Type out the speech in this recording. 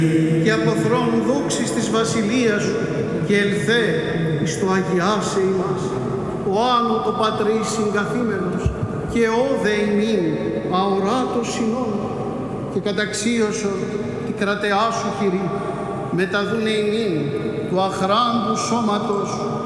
και από θρόνου δόξης της βασιλείας σου και ελθέ εις το αγιάσε ημάς, ο άνω το Πατρί συγκαθήμενος και όδε ημίν αοράτος συνόν και καταξίωσον τη κρατεά σου χειρή μεταδούνε ημίν του αχράντου σώματος